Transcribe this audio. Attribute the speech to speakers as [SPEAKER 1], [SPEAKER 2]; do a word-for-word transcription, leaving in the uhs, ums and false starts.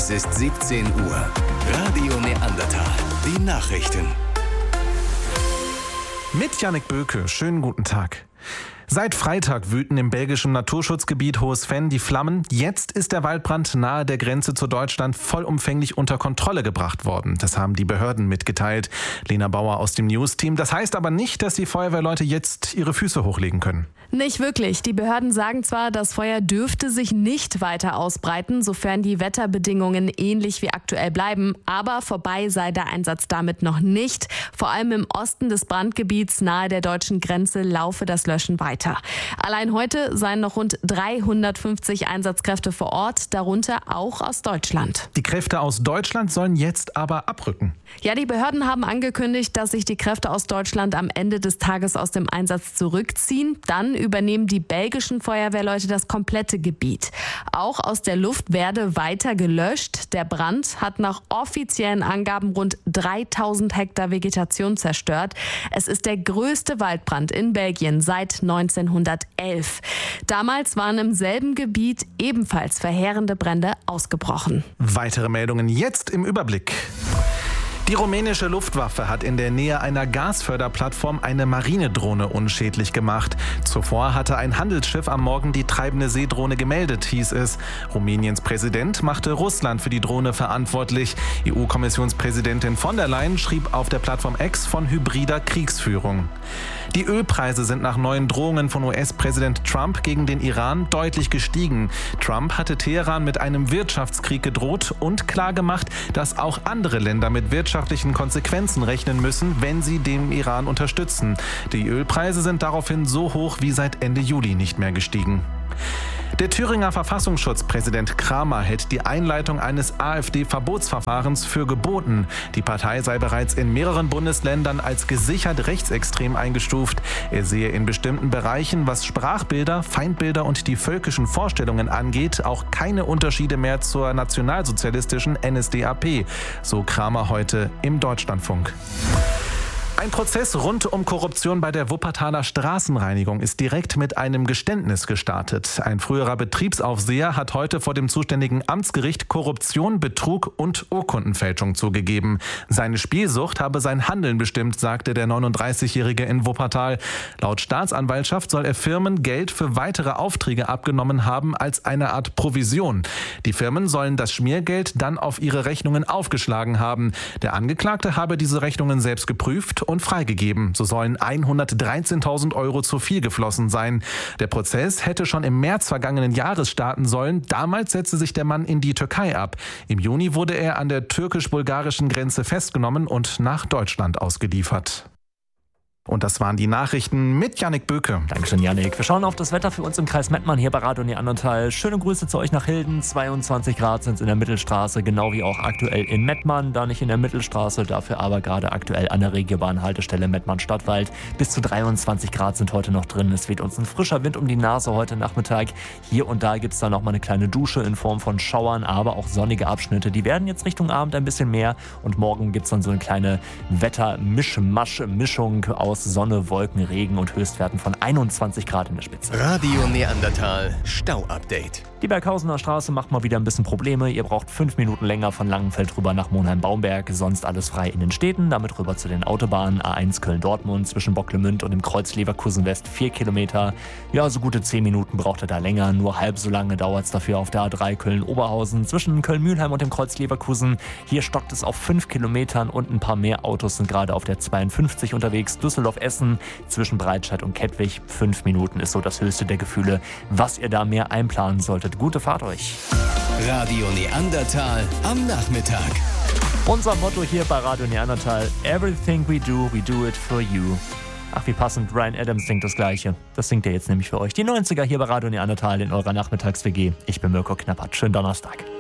[SPEAKER 1] Es ist siebzehn Uhr. Radio Neandertal. Die Nachrichten.
[SPEAKER 2] Mit Jannik Böke. Schönen guten Tag. Seit Freitag wüten im belgischen Naturschutzgebiet Hohes-Venn die Flammen. Jetzt ist der Waldbrand nahe der Grenze zu Deutschland vollumfänglich unter Kontrolle gebracht worden. Das haben die Behörden mitgeteilt. Lena Bauer aus dem News-Team. Das heißt aber nicht, dass die Feuerwehrleute jetzt ihre Füße hochlegen können.
[SPEAKER 3] Nicht wirklich. Die Behörden sagen zwar, das Feuer dürfte sich nicht weiter ausbreiten, sofern die Wetterbedingungen ähnlich wie aktuell bleiben. Aber vorbei sei der Einsatz damit noch nicht. Vor allem im Osten des Brandgebiets nahe der deutschen Grenze laufe das Löschen weiter. Allein heute seien noch rund dreihundertfünfzig Einsatzkräfte vor Ort, darunter auch aus Deutschland.
[SPEAKER 2] Die Kräfte aus Deutschland sollen jetzt aber abrücken.
[SPEAKER 3] Ja, die Behörden haben angekündigt, dass sich die Kräfte aus Deutschland am Ende des Tages aus dem Einsatz zurückziehen. Dann übernehmen die belgischen Feuerwehrleute das komplette Gebiet. Auch aus der Luft werde weiter gelöscht. Der Brand hat nach offiziellen Angaben rund dreitausend Hektar Vegetation zerstört. Es ist der größte Waldbrand in Belgien seit neunzehnhundertelf. Damals waren im selben Gebiet ebenfalls verheerende Brände ausgebrochen.
[SPEAKER 2] Weitere Meldungen jetzt im Überblick. Die rumänische Luftwaffe hat in der Nähe einer Gasförderplattform eine Marinedrohne unschädlich gemacht. Zuvor hatte ein Handelsschiff am Morgen die treibende Seedrohne gemeldet, hieß es. Rumäniens Präsident machte Russland für die Drohne verantwortlich. E U-Kommissionspräsidentin von der Leyen schrieb auf der Plattform X von hybrider Kriegsführung. Die Ölpreise sind nach neuen Drohungen von U S-Präsident Trump gegen den Iran deutlich gestiegen. Trump hatte Teheran mit einem Wirtschaftskrieg gedroht und klargemacht, dass auch andere Länder mit wirtschaftlichen Konsequenzen rechnen müssen, wenn sie den Iran unterstützen. Die Ölpreise sind daraufhin so hoch wie seit Ende Juli nicht mehr gestiegen. Der Thüringer Verfassungsschutzpräsident Kramer hält die Einleitung eines AfD-Verbotsverfahrens für geboten. Die Partei sei bereits in mehreren Bundesländern als gesichert rechtsextrem eingestuft. Er sehe in bestimmten Bereichen, was Sprachbilder, Feindbilder und die völkischen Vorstellungen angeht, auch keine Unterschiede mehr zur nationalsozialistischen N S D A P, so Kramer heute im Deutschlandfunk. Ein Prozess rund um Korruption bei der Wuppertaler Straßenreinigung ist direkt mit einem Geständnis gestartet. Ein früherer Betriebsaufseher hat heute vor dem zuständigen Amtsgericht Korruption, Betrug und Urkundenfälschung zugegeben. Seine Spielsucht habe sein Handeln bestimmt, sagte der neununddreißigjährige in Wuppertal. Laut Staatsanwaltschaft soll er Firmen Geld für weitere Aufträge abgenommen haben als eine Art Provision. Die Firmen sollen das Schmiergeld dann auf ihre Rechnungen aufgeschlagen haben. Der Angeklagte habe diese Rechnungen selbst geprüft und freigegeben. So sollen hundertdreizehntausend Euro zu viel geflossen sein. Der Prozess hätte schon im März vergangenen Jahres starten sollen. Damals setzte sich der Mann in die Türkei ab. Im Juni wurde er an der türkisch-bulgarischen Grenze festgenommen und nach Deutschland ausgeliefert. Und das waren die Nachrichten mit Jannik Böke.
[SPEAKER 4] Dankeschön, Jannik. Wir schauen auf das Wetter für uns im Kreis Mettmann hier bei Radio Neandertal. Schöne Grüße zu euch nach Hilden. zweiundzwanzig Grad sind es in der Mittelstraße, genau wie auch aktuell in Mettmann. Da nicht in der Mittelstraße, dafür aber gerade aktuell an der Regiobahn-Haltestelle Mettmann-Stadtwald. Bis zu dreiundzwanzig Grad sind heute noch drin. Es weht uns ein frischer Wind um die Nase heute Nachmittag. Hier und da gibt es dann noch mal eine kleine Dusche in Form von Schauern, aber auch sonnige Abschnitte. Die werden jetzt Richtung Abend ein bisschen mehr. Und morgen gibt es dann so eine kleine Wetter-Mischmasch-Mischung aus Sonne, Wolken, Regen und Höchstwerten von einundzwanzig Grad in der Spitze.
[SPEAKER 1] Radio Neandertal Stau-Update.
[SPEAKER 4] Die Berghausener Straße macht mal wieder ein bisschen Probleme. Ihr braucht fünf Minuten länger von Langenfeld rüber nach Monheim-Baumberg. Sonst alles frei in den Städten. Damit rüber zu den Autobahnen. A eins Köln-Dortmund zwischen Bocklemünd und dem Kreuz Leverkusen-West vier Kilometer. Ja, so gute zehn Minuten braucht ihr da länger. Nur halb so lange dauert es dafür auf der A drei Köln-Oberhausen zwischen Köln-Mühlheim und dem Kreuz Leverkusen. Hier stockt es auf fünf Kilometern und ein paar mehr Autos sind gerade auf der zweiundfünfzig unterwegs. Düsseldorf-Essen zwischen Breitscheid und Kettwig. Fünf Minuten ist so das höchste der Gefühle. Was ihr da mehr einplanen solltet. Gute Fahrt euch.
[SPEAKER 1] Radio Neandertal am Nachmittag.
[SPEAKER 4] Unser Motto hier bei Radio Neandertal: Everything we do, we do it for you. Ach, wie passend, Bryan Adams singt das Gleiche. Das singt er jetzt nämlich für euch. Die neunziger hier bei Radio Neandertal in eurer Nachmittags-W G. Ich bin Mirko Knappert. Schönen Donnerstag.